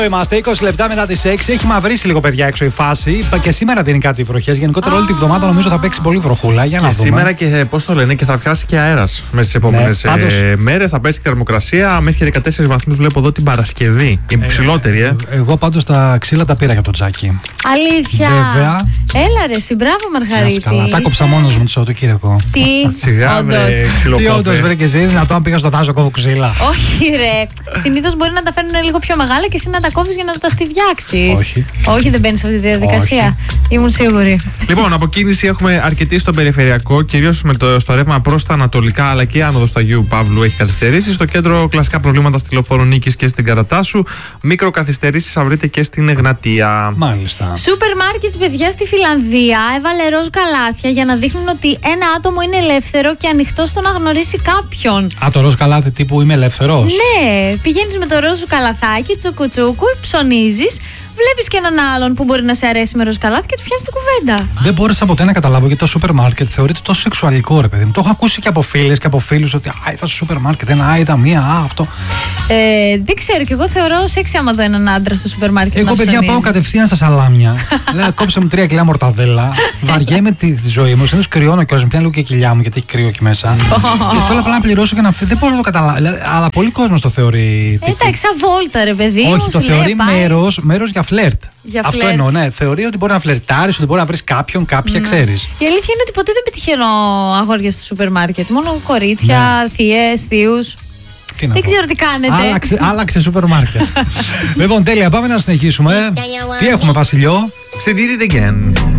Είμαστε 20 λεπτά μετά τις 6. Έχει μαυρίσει λίγο, παιδιά, έξω η φάση. Και σήμερα δίνει κάτι βροχές. Γενικότερα όλη τη βδομάδα νομίζω θα παίξει πολύ βροχούλα. Για να δούμε. Σήμερα και πώς το λένε, και θα πιάσει και αέρας μέσα στις επόμενες μέρες. Θα πέσει και θερμοκρασία. Μέχρι 14 βαθμούς βλέπω εδώ την Παρασκευή. Η ψηλότερη, Εγώ πάντως τα ξύλα τα πήρα για το τζάκι. Αλήθεια. Βέβαια. Έλα ρε, συμπράβο Μαργαρίτη. Τα κόψα μόνος μου το Σαββατοκύριακο. Τι. Σιγά, Τι όντως βρε και εσύ, δυνατόν πήγα στο δάσο κόβω ξύλα. Όχι ρε. Συνήθως μπορεί να τα φέρνουν λίγο πιο μεγάλα και εσύ να τα κόβεις για να τα στιβιάξεις. Όχι. Όχι, δεν μπαίνεις σε αυτή τη διαδικασία. Όχι. Ήμουν σίγουρη. Λοιπόν, από κίνηση έχουμε αρκετή στο περιφερειακό, κυρίως στο ρεύμα προς τα ανατολικά, αλλά και η άνοδος του Αγίου Παύλου έχει καθυστερήσει. Στο κέντρο κλασικά προβλήματα στη Λεωφόρο Νίκης και στην Καρατάσου. Μικροκαθυστερήσεις θα βρείτε και στην Εγνατία. Μάλιστα. Σούπερ μάρκετ, παιδιά, στη Φιλανδία έβαλε ροζ καλάθια για να δείχνουν ότι ένα άτομο είναι ελεύθερο και ανοιχτό στο να γνωρίσει κάποιον. Α, το ροζ καλάθι τύπου είμαι ελεύθερος. Ναι, πηγαίνεις με το ροζ σου καλαθάκι, τσουκουτσούκου, ψωνίζεις. Βλέπεις και έναν άλλον που μπορεί να σε αρέσει με ροζ καλάθι και του πιάνεις την κουβέντα. Δεν μπόρεσα ποτέ να καταλάβω γιατί το σούπερ μάρκετ θεωρείται τόσο σεξουαλικό, ρε παιδί μου. Το έχω ακούσει και από φίλες και από φίλους ότι είδα στο σούπερ μάρκετ ένα, είδα μία, αυτό. Δεν ξέρω, και εγώ θεωρώ σεξι άμα δω έναν άντρα στο σούπερ μάρκετ. Εγώ, παιδιά, πάω κατευθείαν στα σαλάμια. Λέω, κόψε μου 3 κιλά μορταδέλα. Βαριέμαι τη ζωή μου. Συνήθως κρυώνω κιόλας. Με πιάνει λίγο και κοιλιά μου γιατί έχει κρύο εκεί μέσα. Και θέλω απλά να πληρώσω και να φύγω. Δεν μπορώ να το καταλάβω. Αλλά πολλοί κόσμος το θεωρεί. Εντάξει, σαν βόλτα, ρε παιδί. Όχι, το θεωρεί μέρος για φλερτ. Για αυτό φλερτ. εννοώ, ναι. Θεωρεί ότι μπορεί να φλερτάρεις, ότι μπορεί να βρεις κάποιον, κάποια, ξέρεις. Η αλήθεια είναι ότι ποτέ δεν πετυχαίνω αγόρια στο σούπερ μάρκετ. Μόνο κορίτσια, θείες, θείους. Δεν ξέρω τι κάνετε. Άλλαξε σούπερ μάρκετ. Λοιπόν, τέλεια, πάμε να συνεχίσουμε. Τι έχουμε, Βασιλιό? Σε did it again.